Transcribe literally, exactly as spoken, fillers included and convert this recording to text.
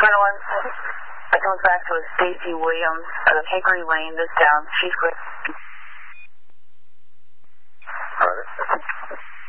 twenty-one, it comes back to a Stacy Williams, uh, Hickory Lane, this down, Chief Quick.